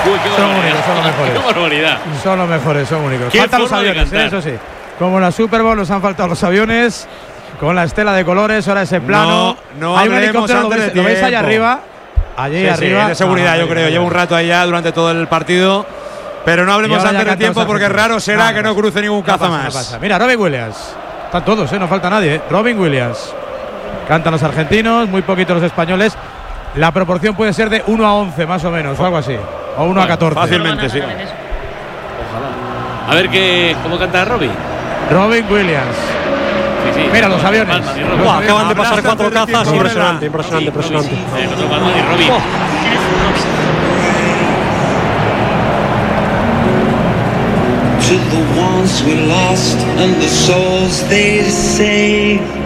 Uy, qué son únicos, son los mejores. Qué barbaridad. Son los mejores, son únicos. Qué Faltan los forma de aviones, cantar. eso sí. Como en la Super Bowl nos han faltado los aviones. Con la estela de colores, ahora ese plano. No Hay un hablemos helicóptero, antes de ¿lo veis allá tiempo. arriba? Allí Sí, arriba. sí, de seguridad, yo creo. Lleva un rato ahí ya durante todo el partido. Pero no hablemos ahora ya antes de cantan tiempo los porque argentinos. raro será que no cruce ningún caza pasa, más. no pasa. Mira, Robin Williams. Están todos, no falta nadie. Robin Williams. Cantan los argentinos, muy poquitos los españoles. La proporción puede ser de 1 a 11, más o menos, o algo así. O 1 a 14. Fácilmente, sí. A ver cómo canta Robbie. Robin Williams. Sí, sí. Mira los aviones. Palman y Robbie. Buah, acaban de pasar 4 cazas. tiempo, Impresionante, Morela. impresionante, impresionante. Otro Palman y Robbie. To the ones we lost and the souls they saved.